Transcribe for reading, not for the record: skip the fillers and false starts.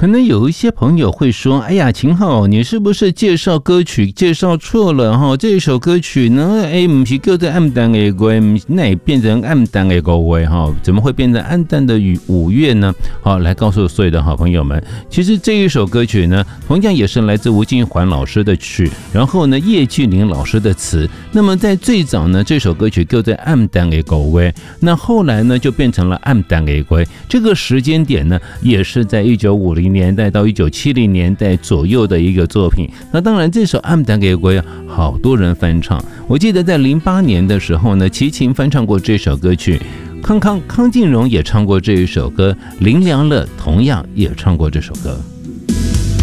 可能有一些朋友会说，哎呀，秦昊，你是不是介绍歌曲介绍错了哈？这首歌曲呢，不是叫做暗淡的歌，那也变成暗淡的歌哈？怎么会变成暗淡的五月呢？好，来告诉所有的好朋友们，其实这一首歌曲呢，同样也是来自吴金环老师的曲，然后呢，叶俊麟老师的词。那么在最早呢，这首歌曲叫做暗淡的歌，那后来呢，就变成了暗淡的歌。这个时间点呢，也是在1950年代到1970年代左右的一个作品。那当然，这首《暗淡的歌》好多人翻唱。我记得在08年的时候呢，齐秦翻唱过这首歌曲，康靖荣也唱过这一首歌，林良乐同样也唱过这首歌。